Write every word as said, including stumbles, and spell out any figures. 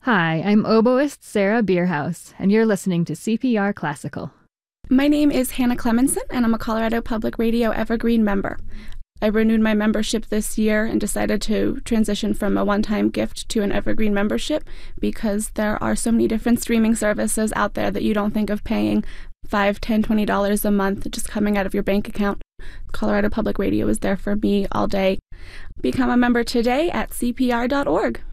Hi, I'm oboist Sarah Bierhaus, and you're listening to C P R Classical. My name is Hannah Clemenson, and I'm a Colorado Public Radio Evergreen member. I renewed my membership this year and decided to transition from a one-time gift to an Evergreen membership because there are so many different streaming services out there that you don't think of paying five, ten, twenty dollars a month just coming out of your bank account. Colorado Public Radio is there for me all day. Become a member today at C P R dot org.